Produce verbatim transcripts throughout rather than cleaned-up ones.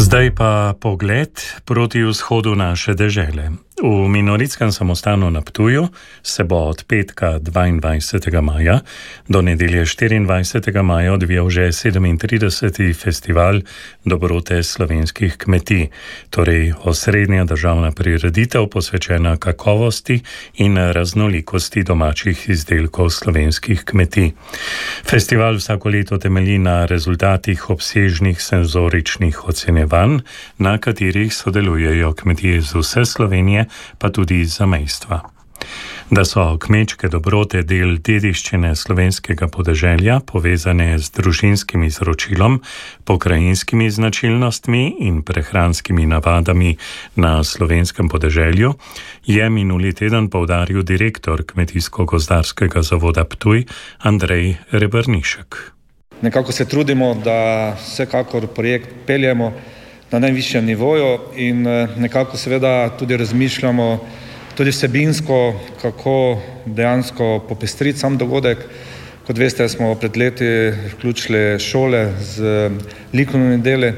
Zdaj pa pogled proti vzhodu naše dežele. V Minoritskem samostanu na Ptuju se bo od petka dvaindvajsetega maja do nedelje štiriindvajsetega maja odvijal že sedemintrideseti festival dobrote slovenskih kmetij, torej osrednja državna prireditev posvečena kakovosti in raznolikosti domačih izdelkov slovenskih kmetij. Festival vsako leto temelji na rezultatih obsežnih senzoričnih ocenjevanj, na katerih sodelujejo kmetije z vse Slovenije, pa tudi iz zamejstva. Da so kmečke dobrote del dediščine slovenskega podeželja, povezane z družinskim izročilom, pokrajinskimi značilnostmi in prehranskimi navadami na slovenskem podeželju, je minuli teden poudaril direktor Kmetijsko-gozdarskega zavoda Ptuj Andrej Rebernišek. Nekako se trudimo, da vsekakor projekt peljemo na najvišjem nivoju in nekako seveda tudi razmišljamo tudi vsebinsko, kako dejansko popestriti sam dogodek. Kot veste, smo pred leti vključili šole z likovnimi deli,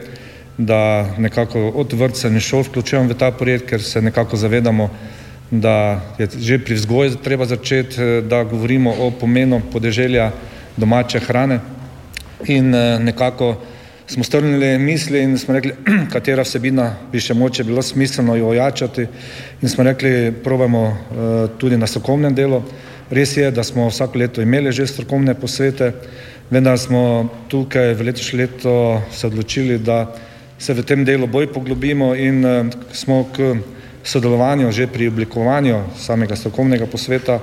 da nekako od vrtca in šol vključujemo v ta projekt, ker se nekako zavedamo, da je že pri vzgoji treba začeti, da govorimo o pomenu podeželja domače hrane in nekako smo strnili misli in smo rekli, katera vsebina bi še moče bilo smiselno jo ojačati in smo rekli, probamo uh, tudi na strokovnem delu. Res je, da smo vsako leto imeli že strokovne posvete, vendar smo tukaj v letošnje leto se odločili, da se v tem delu bolj poglobimo in uh, smo k sodelovanju že pri oblikovanju samega strokovnega posveta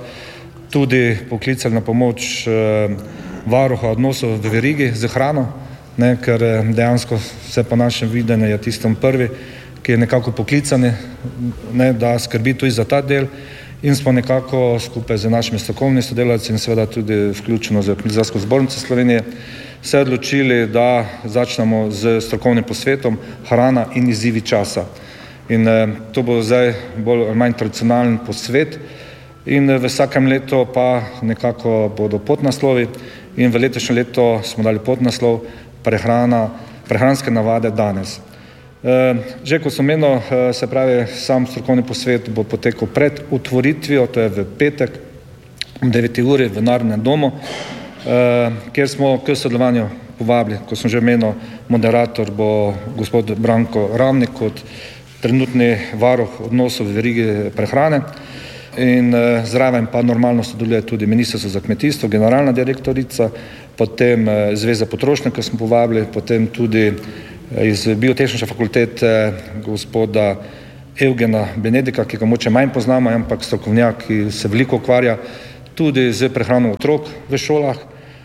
tudi poklicali na pomoč uh, varuha odnosov v verigi z hrano, Ne, ker dejansko vse po našem videnju je tistom prvi, ki je nekako poklicani, ne, da skrbi tudi za ta del in smo nekako skupaj z našimi strokovnimi sodelavci in seveda tudi vključeno z Kmetijsko zbornico Slovenije se odločili, da začnemo z strokovnim posvetom hrana in izzivi časa. In eh, to bo zdaj bolj ali manj tradicionalen posvet in eh, v vsakem letu pa nekako bodo podnaslovi in v letošnjem letu smo dali podnaslov Prehrana, prehranske navade danes. E, že kot sem menil, se pravi, sam strokovni posvet bo potekal pred otvoritvijo, to je v petek ob deveti uri v Narodnem domu, e, kjer smo k sodelovanju povabili, kot sem že menil, moderator bo gospod Branko Ravnik kot trenutni varuh odnosov v verigi prehrane in e, zraven pa normalno sodeluje tudi Ministrstvo za kmetijstvo, generalna direktorica, potem Zveza potrošnikov smo povabili, potem tudi iz Biotehnične fakultete gospoda Evgena Benedika, ki ga moče manj poznamo, ampak strokovnjak, ki se veliko ukvarja tudi z prehrano otrok v šolah,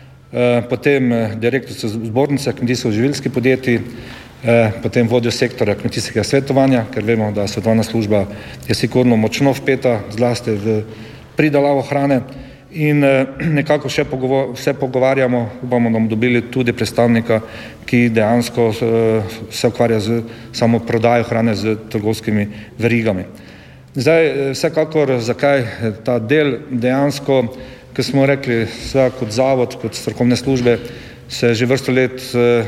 potem direktorica zbornice kmetijsko-živilskih podjetij, potem vodjo sektorja kmetijskega svetovanja, ker vemo, da svetovalna služba je sigurno močno vpeta zlasti v pridelavo hrane. In nekako še pogovo, vse pogovarjamo, bomo nam dobili tudi predstavnika, ki dejansko se ukvarja z samo prodajo hrane z trgovskimi verigami. Zdaj, vsekakor, zakaj ta del dejansko, ker smo rekli, vse kot zavod, kot strokovne službe, se že vrsto let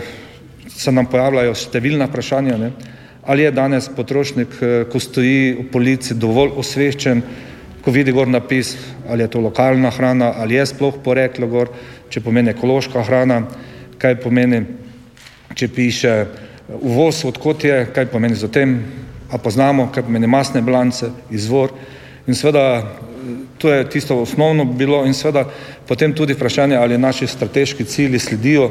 se nam pojavljajo številna vprašanja, ne? Ali je danes potrošnik, ko stoji v polici, dovolj osveščen, ko vidi gor napis, ali je to lokalna hrana, ali je sploh poreklo gor, če pomeni ekološka hrana, kaj pomeni, če piše uvoz, odkot je, kaj pomeni za tem, a poznamo, kaj pomeni masne bilance, izvor. In seveda, to je tisto osnovno bilo in seveda potem tudi vprašanje, ali naši strateški cilji sledijo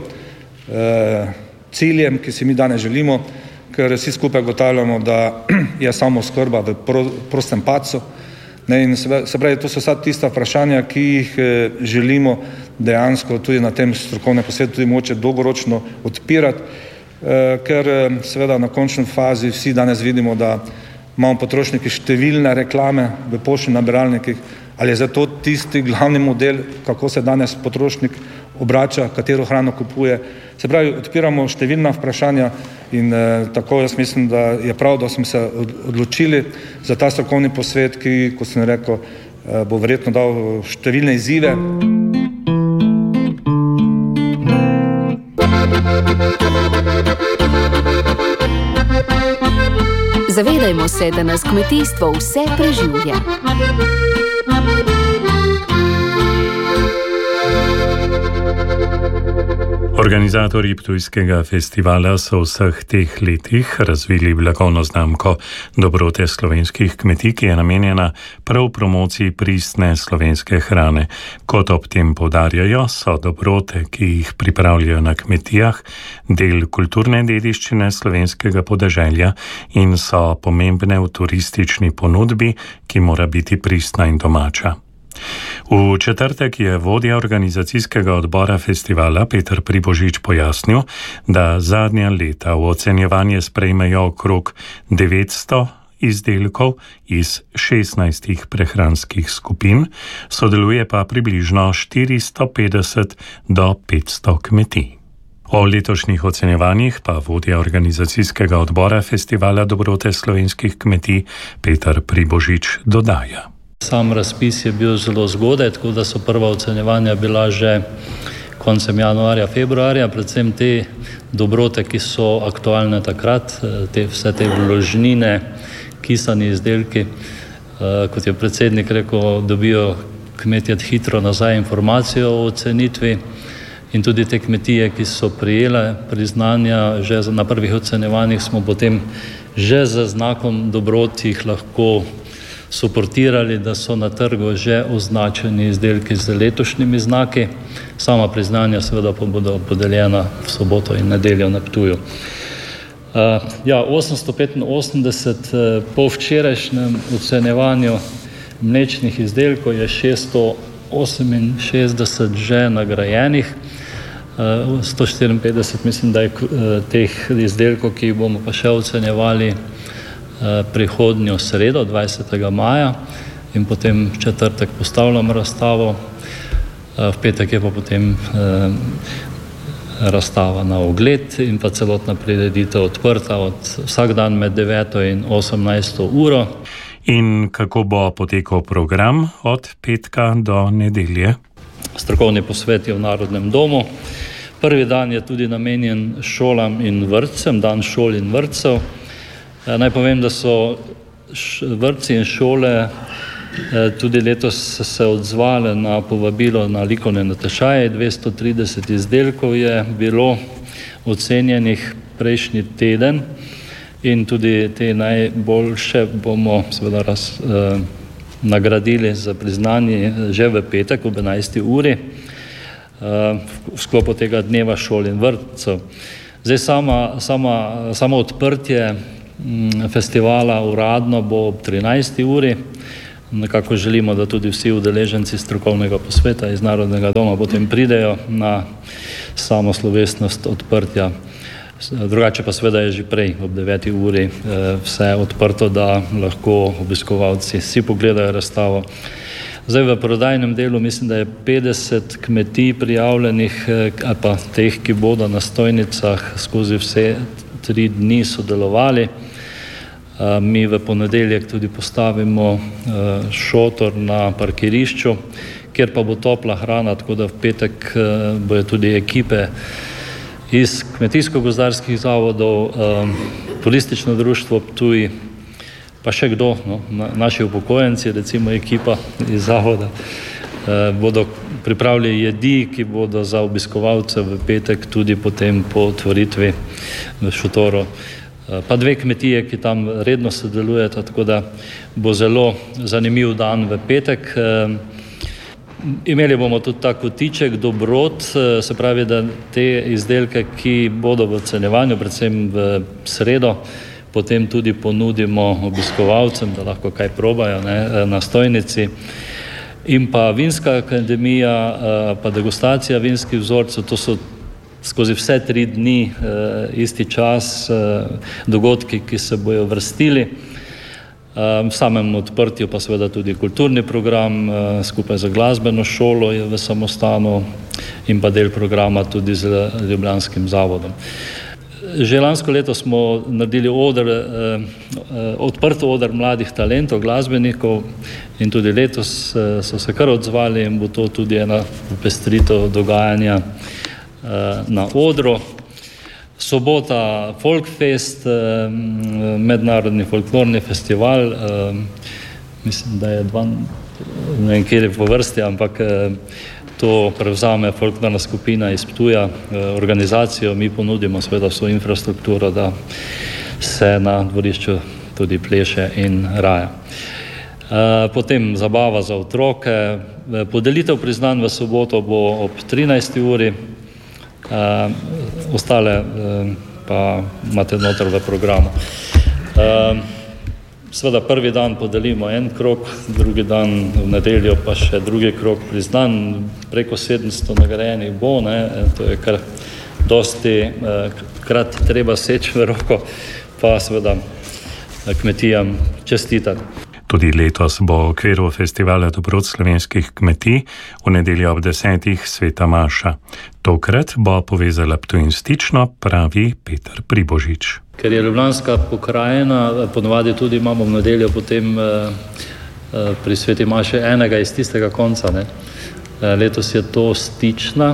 eh, ciljem, ki si mi danes želimo, ker vsi skupaj ugotavljamo, da je samo oskrba v pro, prostem padcu. Ne, in se, se pravi, to so vsa tista vprašanja, ki jih eh, želimo dejansko tudi na tem strokovnem posvetu tudi moče dolgoročno odpirati, eh, ker eh, seveda na končni fazi vsi danes vidimo, da imamo potrošniki številne reklame v poštnih nabiralnikih, ali je zato tisti glavni model, kako se danes potrošnik obrača, katero hrano kupuje. Se pravi, odpiramo številna vprašanja in eh, tako jaz mislim, da je prav, da smo se odločili za ta strokovni posvet, ki, kot sem rekel, eh, bo verjetno dal številne izzive. Zavedajmo se, da nas kmetijstvo vse preživlja. Organizatorji Ptujskega festivala so v vseh teh letih razvili blagovno znamko Dobrote slovenskih kmetij, ki je namenjena prav promociji pristne slovenske hrane. Kot ob tem poudarjajo, so dobrote, ki jih pripravljajo na kmetijah, del kulturne dediščine slovenskega podeželja in so pomembne v turistični ponudbi, ki mora biti pristna in domača. V četrtek je vodja organizacijskega odbora festivala Peter Pribožič pojasnil, da zadnja leta v ocenjevanje sprejmejo okrog devetsto izdelkov iz šestnajstih prehranskih skupin, sodeluje pa približno štiristo petdeset do petsto kmetij. O letošnjih ocenjevanjih pa vodja organizacijskega odbora festivala Dobrote slovenskih kmetij Peter Pribožič dodaja. Sam razpis je bil zelo zgodaj, tako da so prva ocenjevanja bila že koncem januarja, februarja, predvsem te dobrote, ki so aktualne takrat, te, vse te vložnine, kisani izdelki, kot je predsednik rekel, dobijo kmetje hitro nazaj informacijo o ocenitvi in tudi te kmetije, ki so prijele priznanja, že na prvih ocenjevanjih smo potem že z znakom dobrot jih lahko suportirali, da so na trgu že označeni izdelki z letošnjimi znaki. Sama priznanja seveda pa bodo podeljena v soboto in nedeljo na Ptuju. Uh, ja, osemsto petinosemdeset uh, po včerajšnjem ocenjevanju mlečnih izdelkov je šeststo oseminšestdeset že nagrajenih. Uh, sto štiriinpetdeset mislim, da je uh, teh izdelkov, ki jih bomo pa še ocenjevali prihodnjo sredo, dvajsetega maja, in potem v četrtek postavljamo razstavo, v petek je pa potem eh, razstava na ogled in pa celotna prireditev odprta od vsak dan med deveto in osemnajsto uro. In kako bo potekal program od petka do nedelje? Strokovni posvet je v Narodnem domu. Prvi dan je tudi namenjen šolam in vrtcem, dan šol in vrtcev. Naj povem, da so vrtci in šole tudi letos se odzvale na povabilo na likovne natečaje. dvesto trideset izdelkov je bilo ocenjenih prejšnji teden in tudi te najboljše bomo seveda raz, eh, nagradili za priznanje že v petek ob enajsti uri eh, v sklopu tega dneva šol in vrtcev. Zdaj sama, sama, samo odprtje festivala uradno bo ob trinajsti uri. Nekako želimo, da tudi vsi udeleženci strokovnega posveta iz Narodnega doma potem pridejo na samo slovesnost odprtja. Drugače pa seveda je že prej ob deveti uri vse odprto, da lahko obiskovalci si pogledajo razstavo. Zdaj v prodajnem delu mislim, da je petdeset kmetij prijavljenih, ali pa teh, ki bodo na stojnicah skozi vse tri dni sodelovali. Mi v ponedeljek tudi postavimo šotor na parkirišču, kjer pa bo topla hrana, tako da v petek bojo tudi ekipe iz kmetijsko-gozdarskih zavodov, turistično društvo Ptuj, pa še kdo, no, naši upokojenci, recimo ekipa iz zavoda, bodo pripravili jedi, ki bodo za obiskovalce v petek tudi potem po otvoritvi v šotoru. Pa dve kmetije, ki tam redno sodelujeta, tako da bo zelo zanimiv dan v petek. Imeli bomo tudi ta kotiček dobrot, se pravi, da te izdelke, ki bodo v ocenjevanju, predvsem v sredo, potem tudi ponudimo obiskovalcem, da lahko kaj probajo, ne, na stojnici. In pa vinska akademija, pa degustacija vinskih vzorcev, to so skozi vse tri dni eh, isti čas eh, dogodki, ki se bojo vrstili. Eh, v samem odprtju pa seveda tudi kulturni program eh, skupaj z glasbeno šolo je v samostanu in pa del programa tudi z Ljubljanskim zavodom. Že lansko leto smo naredili oder, eh, eh, odprt oder mladih talentov, glasbenikov in tudi letos eh, so se kar odzvali in bo to tudi ena pestritev dogajanja na odru. Sobota Folkfest, mednarodni folklorni festival, mislim, da je dva, ne vem, kjer je po vrsti, ampak to prevzame folklorna skupina iz Ptuja, organizacijo, mi ponudimo seveda vso infrastrukturo, da se na dvorišču tudi pleše in raja. Potem zabava za otroke, podelitev priznanj v soboto bo ob trinajsti uri, ostale pa imate noter v programu. Seveda prvi dan podelimo en krog, drugi dan v nedeljo pa še drugi krog priznanj, preko sedemsto nagrajenih bo, ne, to je kar dosti krat treba seči v roko, pa seveda kmetijam čestitati. Tudi letos bo v okviru festivala dobrot slovenskih kmetij v nedeljo ob desetih sveta maša. Tokrat bo povezala ptujinstično, pravi Peter Pribožič. Ker je ljubljanska pokrajina, ponovadi tudi imamo v nedeljo potem pri sveti maši enega iz tistega konca. Ne. Letos je to Stična,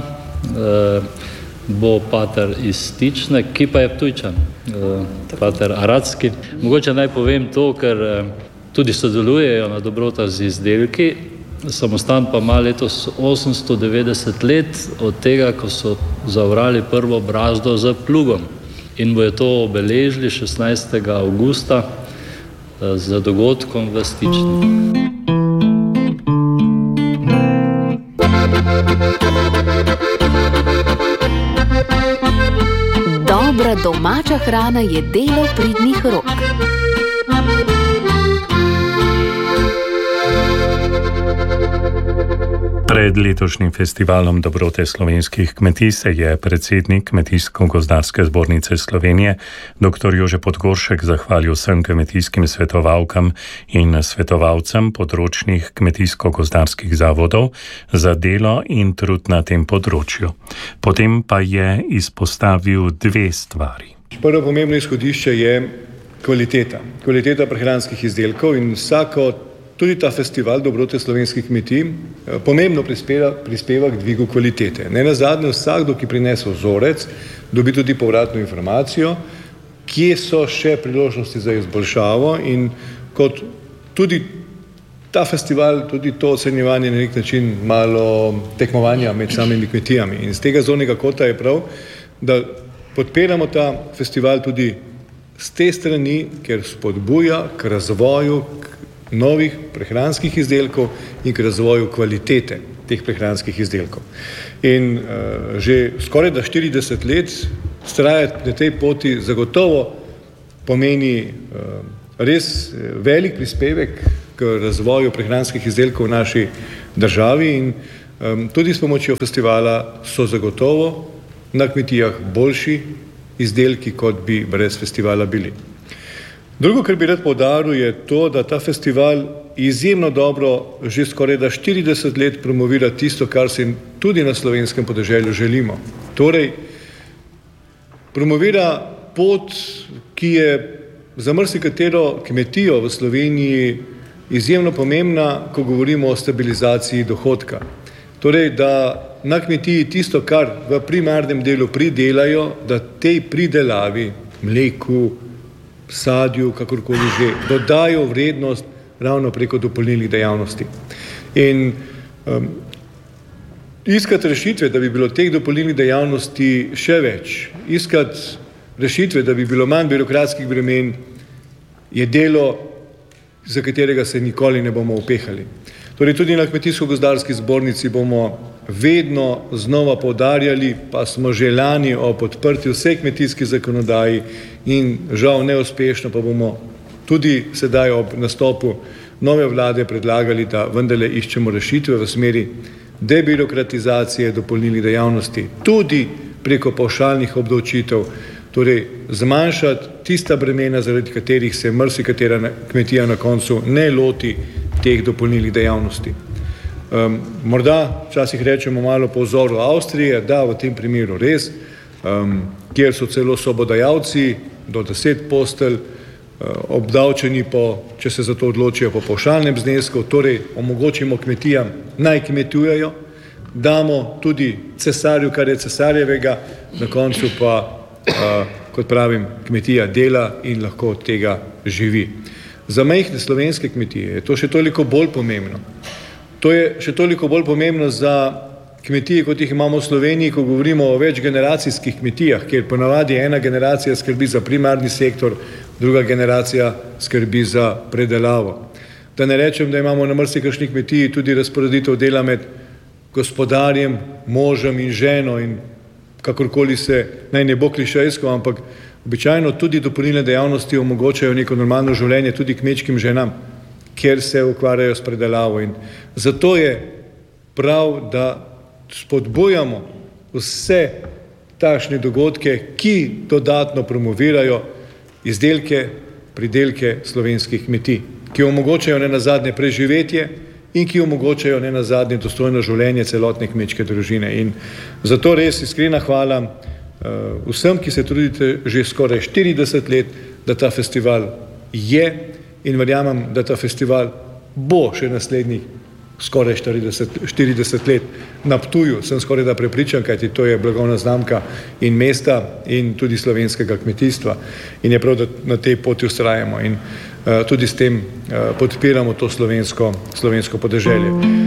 bo pater iz Stične, ki pa je Ptujčan, pater Aradski. Mogoče naj povem to, ker tudi sodelujejo na dobrotah z izdelki. Samostan pa ima letos osemsto devetdeset let od tega, ko so zaorali prvo brazdo z plugom. In bojo to obeležili šestnajstega avgusta z dogodkom v Stični. Dobra domača hrana je delo pridnih rok. Pred letošnjim festivalom dobrote slovenskih kmetij se je predsednik Kmetijsko-gozdarske zbornice Slovenije dr. Jože Podgoršek zahvalil vsem kmetijskim svetovalkam in svetovalcem področnih kmetijsko-gozdarskih zavodov za delo in trud na tem področju. Potem pa je izpostavil dve stvari. Prvo pomembno izhodišče je kvaliteta. Kvaliteta prehranskih izdelkov in vsako Tudi ta festival dobrote slovenskih kmetij pomembno prispeva, prispeva k dvigu kvalitete. Ne nazadnje, vsakdo, ki prinese vzorec, dobi tudi povratno informacijo, kje so še priložnosti za izboljšavo in kot tudi ta festival, tudi to ocenjevanje na nek način malo tekmovanja med samimi kmetijami. In z tega zornega kota je prav, da podpiramo ta festival tudi z te strani, ker spodbuja k razvoju, k novih prehranskih izdelkov in k razvoju kvalitete teh prehranskih izdelkov. In uh, že skoraj da štirideset let vztrajati na tej poti zagotovo pomeni uh, res velik prispevek k razvoju prehranskih izdelkov v naši državi in um, tudi s pomočjo festivala so zagotovo na kmetijah boljši izdelki, kot bi brez festivala bili. Drugo, kar bi rad poudaril, je to, da ta festival izjemno dobro že skoraj da štirideset let promovira tisto, kar si tudi na slovenskem podeželju želimo. Torej, promovira pot, ki je za marsikatero kmetijo v Sloveniji izjemno pomembna, ko govorimo o stabilizaciji dohodka. Torej, da na kmetiji tisto, kar v primarnem delu pridelajo, da tej pridelavi, mleku, sadju, kakorkoli že, dodajo vrednost ravno preko dopolnilnih dejavnosti. In um, iskati rešitve, da bi bilo teh dopolnilnih dejavnosti še več, iskati rešitve, da bi bilo manj birokratskih bremen, je delo, za katerega se nikoli ne bomo upehali. Torej tudi na Kmetijsko-gozdarski zbornici bomo vedno znova poudarjali, pa smo že lani o podprti vsej kmetijski zakonodaji in žal neuspešno pa bomo tudi sedaj ob nastopu nove vlade predlagali, da vendarle iščemo rešitve v smeri debirokratizacije dopolnilnih dejavnosti, tudi preko pavšalnih obdavčitev, torej zmanjšati tista bremena, zaradi katerih se marsikatera kmetija na koncu ne loti teh dopolnilnih dejavnosti. Um, morda včasih rečemo malo po vzoru Avstrije, da v tem primeru res, um, kjer so celo sobodajalci do deset postelj uh, obdavčeni po, če se za to odločijo, po pavšalnem znesku, torej omogočimo kmetijam naj kmetujejo, damo tudi cesarju, kar je cesarjevega, na koncu pa kot pravim, kmetija dela in lahko od tega živi. Za majhne slovenske kmetije je to še toliko bolj pomembno. To je še toliko bolj pomembno za kmetije, kot jih imamo v Sloveniji, ko govorimo o večgeneracijskih kmetijah, kjer ponavadi ena generacija skrbi za primarni sektor, druga generacija skrbi za predelavo. Da ne rečem, da imamo na marsikakšni kmetiji tudi razporeditev dela med gospodarjem, možem in ženo in kakorkoli se, naj ne bo klišejsko, ampak običajno tudi dopolnilne dejavnosti omogočajo neko normalno življenje tudi kmečkim ženam, kjer se ukvarjajo s predelavo. In zato je prav, da spodbujamo vse takšne dogodke, ki dodatno promovirajo izdelke, pridelke slovenskih kmetij, ki omogočajo nenazadnje preživetje in ki omogočajo nenazadnje dostojno življenje celotne kmečke družine. In zato res iskrena hvala uh, vsem, ki se trudite že skoraj štirideset let, da ta festival je, in verjamem, da ta festival bo še naslednjih skoraj štirideset, štirideset let na Ptuju. Sem skoraj da prepričan, kajti to je blagovna znamka in mesta in tudi slovenskega kmetijstva. In je prav, da na tej poti vztrajamo in uh, tudi s tem uh, podpiramo to slovensko, slovensko podeželje.